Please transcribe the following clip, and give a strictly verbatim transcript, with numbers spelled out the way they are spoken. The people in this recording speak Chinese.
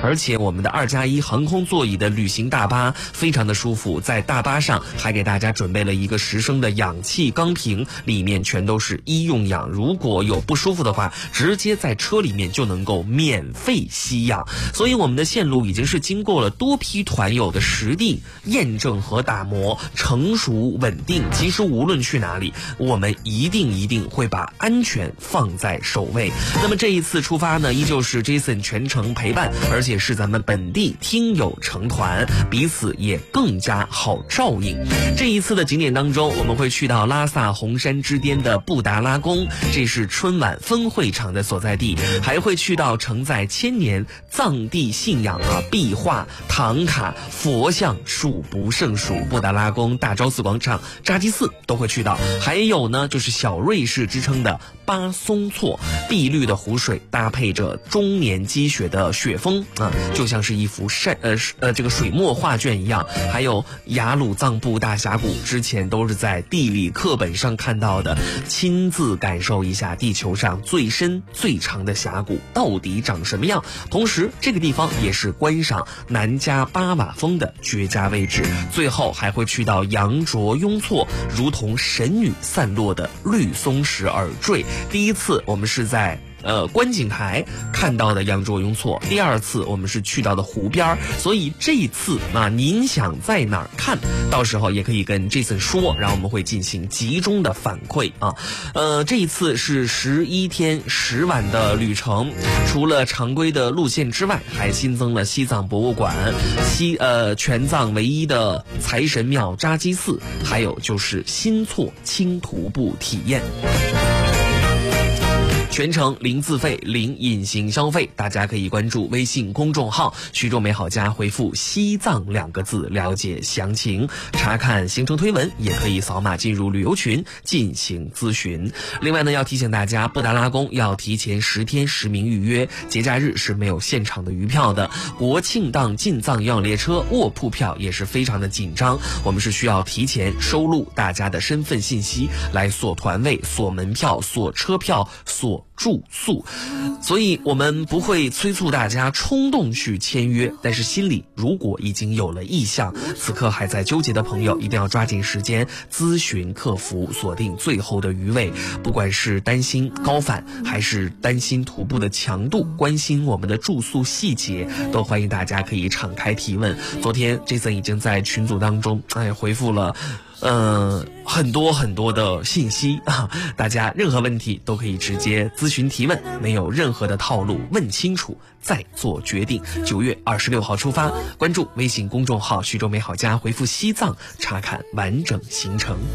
而且我们的二加一航空座椅的旅行大巴非常的舒服，在大巴上还给大家准备了一个十升的氧气钢瓶，里面全都是医用氧，如果有不舒服的话，直接在车里面就能够免费吸氧。所以我们的线路已经是经过了多批团友的实地验证和打磨，成熟稳定。其实无论去哪里，我们一定一定会把安全放在首位。那么这一次出发呢，依旧是 Jason 全程陪伴，而且是咱们本地听友成团，彼此也更加好照应。这一次的景点当中，我们会去到拉萨红山之巅的布达拉宫，这是春晚分会场的所在地，还会去到承载千年藏地信仰啊壁画、唐卡、佛像数不胜数，布达拉宫、大昭寺广场、扎基寺都会去到。还有呢，就是小瑞士之称的巴松措，碧绿的湖水搭配着终年积雪的雪峰啊，就像是一幅山呃呃这个水墨画卷一样。还有雅鲁藏布大峡谷，之前都是在地理课本上看到的，亲自感受一下地球上最深最长的峡谷到底长什么样。同时这个地方也是观赏南迦巴瓦峰的绝佳位置。最后还会去到羊卓雍措，如同神女散落的绿松石耳坠。第一次我们是在呃，观景台看到的羊卓雍措，第二次我们是去到的湖边，所以这一次啊，您想在哪儿看，到时候也可以跟 Jason 说，然后我们会进行集中的反馈啊。呃，这一次是十一天十晚的旅程，除了常规的路线之外，还新增了西藏博物馆、西呃全藏唯一的财神庙扎基寺，还有就是新措轻徒步体验。全程零自费零隐形消费，大家可以关注微信公众号徐州美好家，回复西藏两个字了解详情，查看行程推文，也可以扫码进入旅游群进行咨询。另外呢，要提醒大家，布达拉宫要提前十天实名预约，节假日是没有现场的余票的。国庆档进藏营养列车卧铺票也是非常的紧张，我们是需要提前收录大家的身份信息来锁团位、锁门票、锁车票、锁住宿，所以我们不会催促大家冲动去签约，但是心里如果已经有了意向，此刻还在纠结的朋友，一定要抓紧时间咨询客服，锁定最后的余位。不管是担心高反，还是担心徒步的强度，关心我们的住宿细节，都欢迎大家可以敞开提问。昨天 Jason 已经在群组当中哎回复了呃，很多很多的信息啊，大家任何问题都可以直接咨询提问，没有任何的套路，问清楚再做决定。九月二十六号出发，关注微信公众号徐州美好家，回复西藏查看完整行程。